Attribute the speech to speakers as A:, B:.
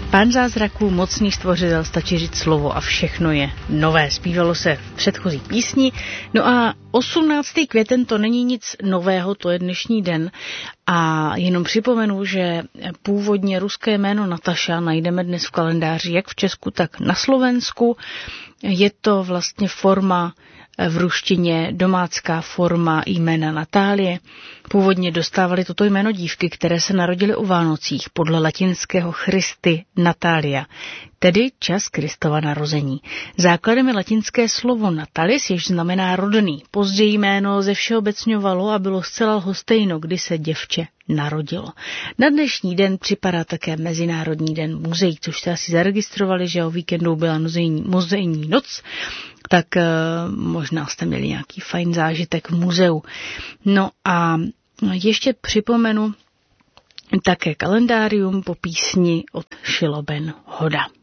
A: Pán zázraků, mocný stvořitel, stačí říct slovo a všechno je nové. Zpívalo se v předchozí písni. No a 18. květen to není nic nového, to je dnešní den. A jenom připomenu, že původně ruské jméno Nataša najdeme dnes v kalendáři jak v Česku, tak na Slovensku. Je to vlastně forma v ruštině, domácká forma jména Natálie. Původně dostávali toto jméno dívky, které se narodily o Vánocích podle latinského Christi Natalia, tedy čas Kristova narození. Základem je latinské slovo natalis, jež znamená rodný. Později jméno zevšeobecňovalo a bylo zcela lhostejno, kdy se děvče narodilo. Na dnešní den připadá také Mezinárodní den muzeí, což jste asi zaregistrovali, že o víkendu byla muzejní noc, tak možná jste měli nějaký fajn zážitek v muzeu. No a ještě připomenu také kalendárium po písni od Šiloben Hoda.